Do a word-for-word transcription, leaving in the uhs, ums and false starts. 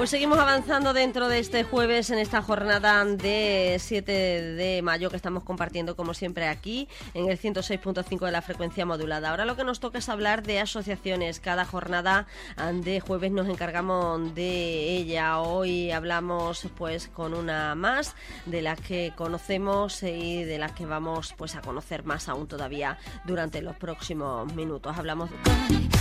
Pues seguimos avanzando dentro de este jueves en esta jornada de siete de mayo que estamos compartiendo como siempre aquí en el ciento seis punto cinco de la frecuencia modulada. Ahora lo que nos toca es hablar de asociaciones. Cada jornada de jueves nos encargamos de ella. Hoy hablamos pues con una más de las que conocemos y de las que vamos pues a conocer más aún todavía durante los próximos minutos. Hablamos de